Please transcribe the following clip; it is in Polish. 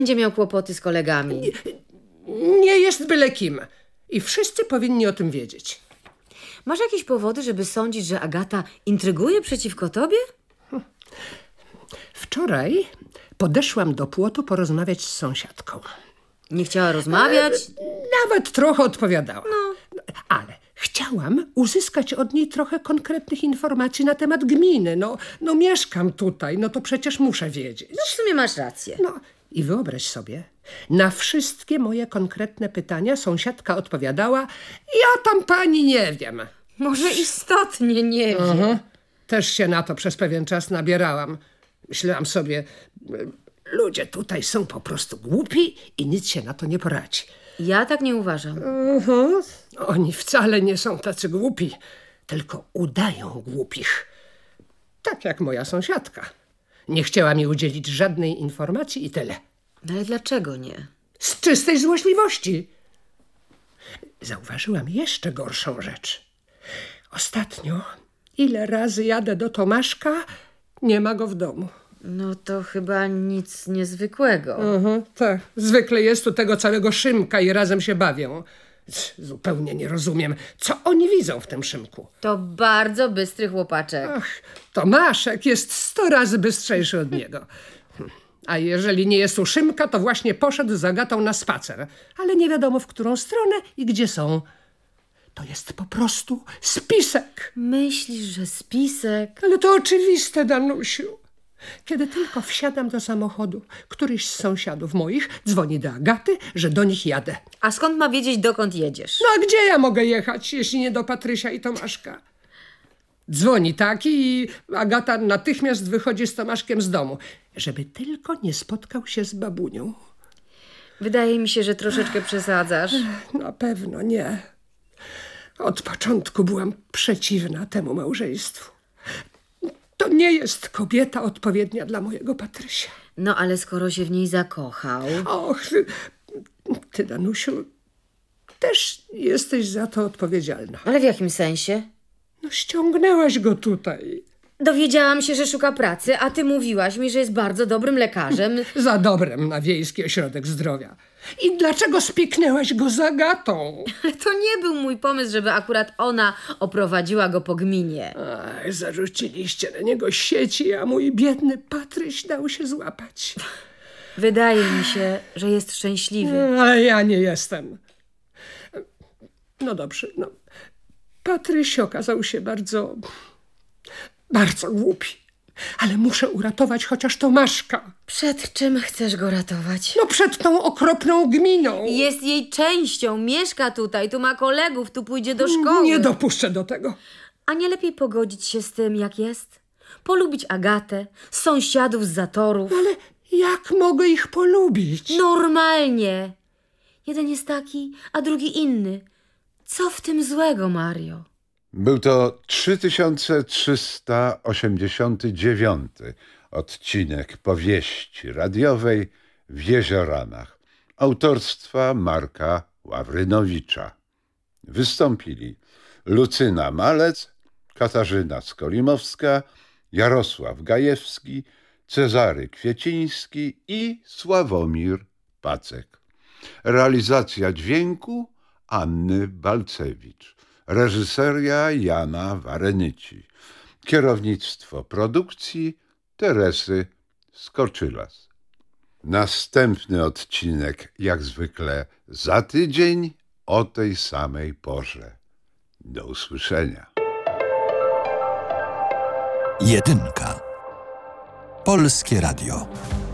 Będzie miał kłopoty z kolegami. Nie jest byle kim. I wszyscy powinni o tym wiedzieć. Masz jakieś powody, żeby sądzić, że Agata intryguje przeciwko tobie? Wczoraj podeszłam do płotu porozmawiać z sąsiadką. Nie chciała rozmawiać? Nawet trochę odpowiadała. Ale chciałam uzyskać od niej trochę konkretnych informacji na temat gminy. No mieszkam tutaj, no to przecież muszę wiedzieć. No w sumie masz rację. No i wyobraź sobie, na wszystkie moje konkretne pytania sąsiadka odpowiadała: ja tam pani nie wiem. Może istotnie nie wiem. Też się na to przez pewien czas nabierałam. Myślałam sobie, ludzie tutaj są po prostu głupi i nic się na to nie poradzi. Ja tak nie uważam. Oni wcale nie są tacy głupi, tylko udają głupich. Tak jak moja sąsiadka. Nie chciała mi udzielić żadnej informacji i tyle. Ale dlaczego nie? Z czystej złośliwości. Zauważyłam jeszcze gorszą rzecz. Ostatnio, ile razy jadę do Tomaszka, nie ma go w domu. No to chyba nic niezwykłego. Tak, zwykle jest tu tego całego Szymka i razem się bawią. Zupełnie nie rozumiem, co oni widzą w tym Szymku. To bardzo bystry chłopaczek. Ach, Tomaszek jest 100 razy bystrzejszy od niego. A jeżeli nie jest u Szymka, to właśnie poszedł z Agatą na spacer. Ale nie wiadomo, w którą stronę i gdzie są. To jest po prostu spisek. Myślisz, że spisek? Ale to oczywiste, Danusiu. Kiedy tylko wsiadam do samochodu, któryś z sąsiadów moich dzwoni do Agaty, że do nich jadę. A skąd ma wiedzieć, dokąd jedziesz? No a gdzie ja mogę jechać, jeśli nie do Patrysia i Tomaszka? Dzwoni taki i Agata natychmiast wychodzi z Tomaszkiem z domu, żeby tylko nie spotkał się z babunią. Wydaje mi się, że troszeczkę przesadzasz. Na pewno nie. Od początku byłam przeciwna temu małżeństwu. To nie jest kobieta odpowiednia dla mojego Patrysia. No ale skoro się w niej zakochał... Och, ty, Danusiu, też jesteś za to odpowiedzialna. Ale w jakim sensie? No ściągnęłaś go tutaj. Dowiedziałam się, że szuka pracy, a ty mówiłaś mi, że jest bardzo dobrym lekarzem. Za dobrem na Wiejski Ośrodek Zdrowia. I dlaczego spiknęłaś go z Agatą? Ale to nie był mój pomysł, żeby akurat ona oprowadziła go po gminie. Ach, zarzuciliście na niego sieci, a mój biedny Patryś dał się złapać. Wydaje mi się, że jest szczęśliwy. Ale ja nie jestem. No dobrze, no. Patryś okazał się bardzo głupi. Ale muszę uratować chociaż Tomaszka. Przed czym chcesz go ratować? No przed tą okropną gminą. Jest jej częścią, mieszka tutaj, tu ma kolegów, tu pójdzie do szkoły. Nie dopuszczę do tego. A nie lepiej pogodzić się z tym, jak jest? Polubić Agatę, sąsiadów z zatorów. Ale jak mogę ich polubić? Normalnie. Jeden jest taki, a drugi inny. Co w tym złego, Mario? Był to 3389 odcinek powieści radiowej w Jezioranach autorstwa Marka Ławrynowicza. Wystąpili Lucyna Malec, Katarzyna Skolimowska, Jarosław Gajewski, Cezary Kwieciński i Sławomir Pacek. Realizacja dźwięku Anny Balcewicz. Reżyseria Jana Warenyci. Kierownictwo produkcji Teresy Skoczylas. Następny odcinek jak zwykle za tydzień o tej samej porze. Do usłyszenia. Jedynka. Polskie Radio.